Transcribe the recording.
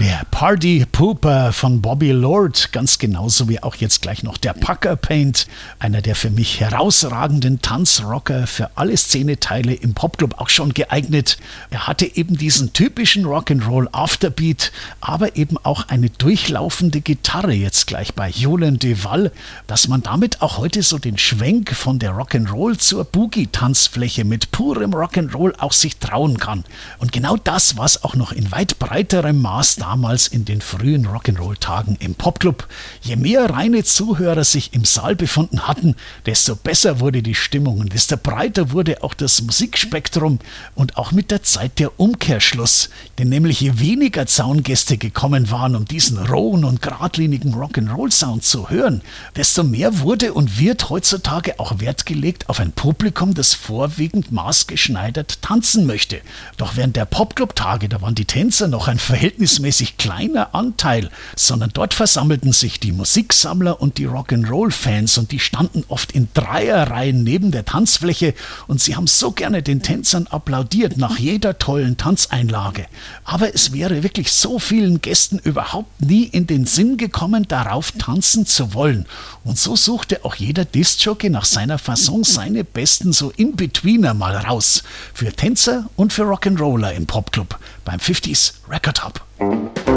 Der Party Pooper von Bobby Lord, ganz genauso wie auch jetzt gleich noch der Pucker Paint, einer der für mich herausragenden Tanzrocker, für alle Szeneteile im Popclub auch schon geeignet. Er hatte eben diesen typischen Rock'n'Roll Afterbeat, aber eben auch eine durchlaufende Gitarre jetzt gleich bei Julen Duval, dass man damit auch heute so den Schwenk von der Rock'n'Roll zur Boogie-Tanzfläche mit purem Rock'n'Roll auch sich trauen kann. Und genau das war es auch noch in weit breiterem Maß damals in den frühen Rock'n'Roll-Tagen im Popclub. Je mehr reine Zuhörer sich im Saal befunden hatten, desto besser wurde die Stimmung und desto breiter wurde auch das Musikspektrum und auch mit der Zeit der Umkehrschluss. Denn nämlich je weniger Zaungäste gekommen waren, um diesen rohen und geradlinigen Rock'n'Roll-Sound zu hören, desto mehr wurde und wird heutzutage auch Wert gelegt auf ein Publikum, das vorwiegend maßgeschneidert tanzen möchte. Doch während der Popclub-Tage, da waren die Tänzer noch ein verhältnismäßig kleiner Anteil, sondern dort versammelten sich die Musiksammler und die Rock'n'Roll-Fans und die standen oft in Dreierreihen neben der Tanzfläche und sie haben so gerne den Tänzern applaudiert nach jeder tollen Tanzeinlage. Aber es wäre wirklich so vielen Gästen überhaupt nie in den Sinn gekommen, darauf tanzen zu wollen. Und so suchte auch jeder Diskjockey nach seiner Fasson seine besten so In-Betweener mal raus. Für Tänzer und für Rock'n'Roller im Popclub beim 50s Record Hub.